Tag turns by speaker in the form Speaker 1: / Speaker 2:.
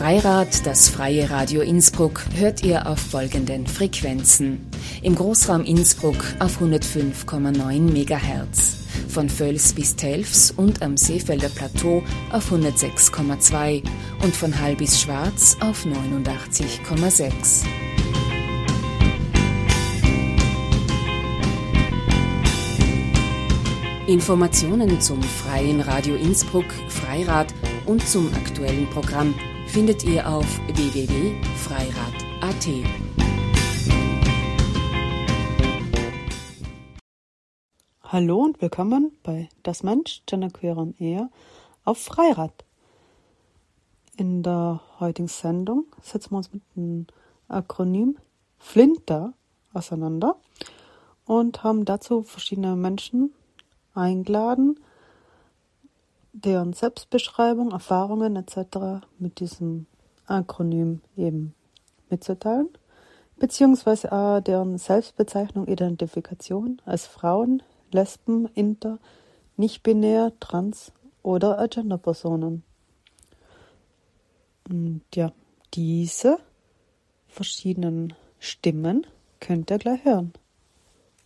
Speaker 1: Freirad, das freie Radio Innsbruck, hört ihr auf folgenden Frequenzen. Im Großraum Innsbruck auf 105,9 MHz, von Völs bis Telfs und am Seefelder Plateau auf 106,2 und von Hall bis Schwarz auf 89,6. Informationen zum Freien Radio Innsbruck, Freirad und zum aktuellen Programm findet ihr auf www.freirad.at.
Speaker 2: Hallo und willkommen bei Das Mensch, Gender, Queer on Air auf Freirad. In der heutigen Sendung setzen wir uns mit dem Akronym FLINTER auseinander und haben dazu verschiedene Menschen eingeladen, deren Selbstbeschreibung, Erfahrungen etc. mit diesem Akronym eben mitzuteilen, beziehungsweise auch deren Selbstbezeichnung, Identifikation als Frauen, Lesben, Inter, nicht-binär, trans oder Agender-Personen. Und ja, diese verschiedenen Stimmen könnt ihr gleich hören.